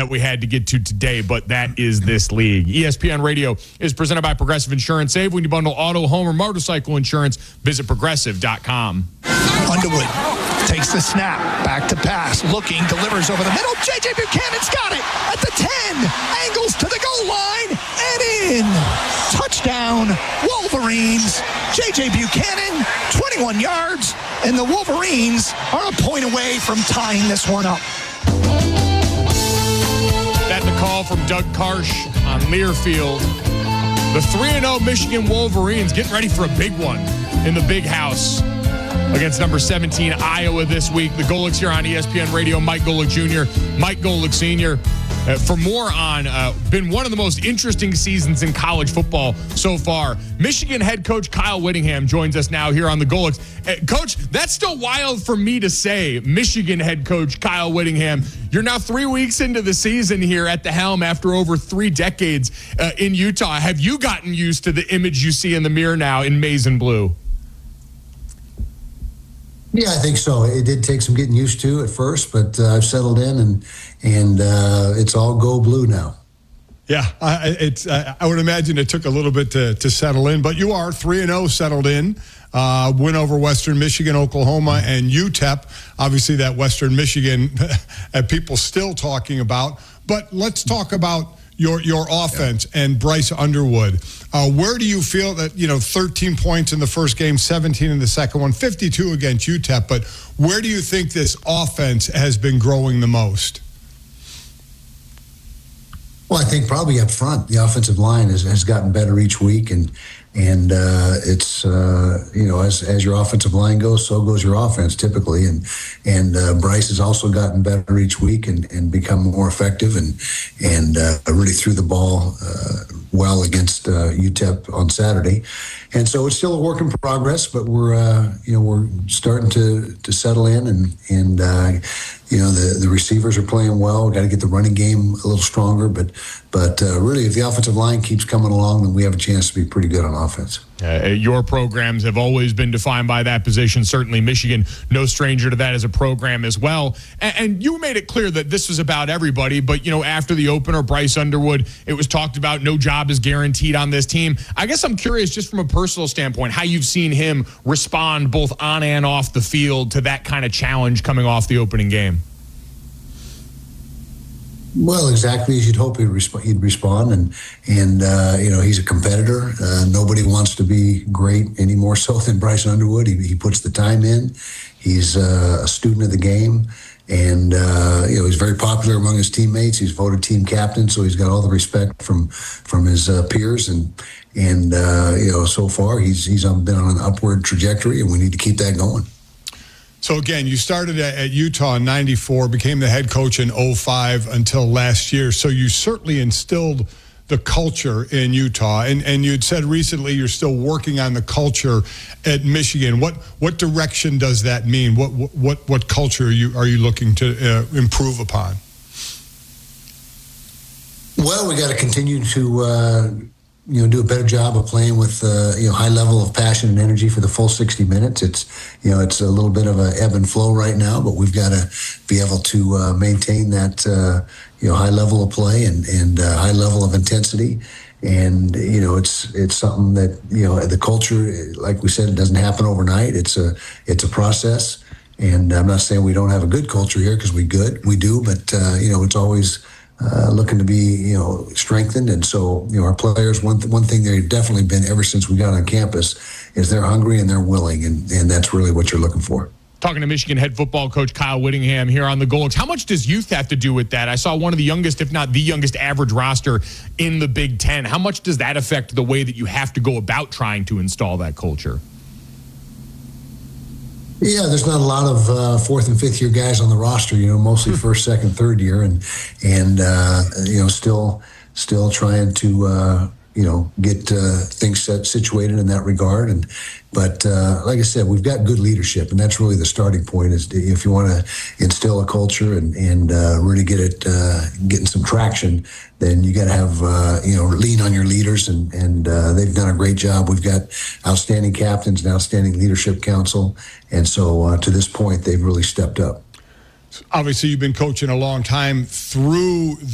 that we had to get to today, but that is this league. ESPN Radio is presented by Progressive Insurance. Save when you bundle auto, home, or motorcycle insurance. Visit Progressive.com. Underwood takes the snap, back to pass, looking, delivers over the middle. J.J. Buchanan's got it at the 10, angles to the goal line, and in. Touchdown, Wolverines. J.J. Buchanan, 21 yards, and the Wolverines are a point away from tying this one up. That's the call from Doug Karsh on Learfield. The 3-0 Michigan Wolverines getting ready for a big one in the big house against number 17 Iowa this week. The Golics here on ESPN Radio. Mike Golic Jr., Mike Golic Sr. For more on been one of the most interesting seasons in college football so far. Michigan head coach Kyle Whittingham joins us now here on the Golics. Coach, that's still wild for me to say. Michigan head coach Kyle Whittingham. You're now 3 weeks into the season here at the helm after over 3 decades in Utah. Have you gotten used to the image you see in the mirror now in maize and blue? Yeah, I think so. It did take some getting used to at first, but I've settled in, and it's all go blue now. Yeah, I would imagine it took a little bit to settle in, but you are 3-0 settled in. Win over Western Michigan, Oklahoma, and UTEP. Obviously, that Western Michigan people still talking about. But let's talk about your offense and Bryce Underwood. Where do you feel that, 13 points in the first game, 17 in the second one, 52 against UTEP, but where do you think this offense has been growing the most? Well, I think probably up front, the offensive line has gotten better each week, and it's as your offensive line goes, so goes your offense typically, and Bryce has also gotten better each week and become more effective and really threw the ball well against UTEP on Saturday, and so it's still a work in progress, but we're starting to settle in and the receivers are playing well. We've got to get the running game a little stronger, but really, if the offensive line keeps coming along, then we have a chance to be pretty good on offense. Your programs have always been defined by that position. Certainly Michigan, no stranger to that as a program as well. And you made it clear that this was about everybody, but, after the opener, Bryce Underwood, it was talked about no job is guaranteed on this team. I guess I'm curious, just from a personal standpoint, how you've seen him respond both on and off the field to that kind of challenge coming off the opening game. Well, exactly as you'd hope he'd respond, and he's a competitor. Nobody wants to be great any more so than Bryce Underwood. He puts the time in. He's a student of the game, and he's very popular among his teammates. He's voted team captain, so he's got all the respect from his peers, and so far he's been on an upward trajectory, and we need to keep that going. So, again, you started at Utah in 94, became the head coach in 05 until last year. So you certainly instilled the culture in Utah. And you'd said recently you're still working on the culture at Michigan. What direction does that mean? What culture are you looking to improve upon? Well, we got to continue to do a better job of playing with high level of passion and energy for the full 60 minutes. It's a little bit of a ebb and flow right now, but we've got to be able to maintain that high level of play and high level of intensity. And it's something that the culture, like we said, it doesn't happen overnight. It's a process. And I'm not saying we don't have a good culture here, because we do, but it's always looking to be, strengthened. And so, our players, one thing they've definitely been ever since we got on campus is they're hungry and they're willing. And that's really what you're looking for. Talking to Michigan head football coach Kyle Whittingham here on the Golics. How much does youth have to do with that? I saw one of the youngest, if not the youngest, average roster in the Big Ten. How much does that affect the way that you have to go about trying to install that culture? Yeah, there's not a lot of fourth and fifth year guys on the roster. Mostly first, second, third year, and still trying to get things situated in that regard. But like I said, we've got good leadership, and that's really the starting point. Is if you want to instill a culture and really get it getting some traction, then you got to have lean on your leaders, and they've done a great job. We've got outstanding captains and outstanding leadership council, and so to this point, they've really stepped up. Obviously, you've been coaching a long time through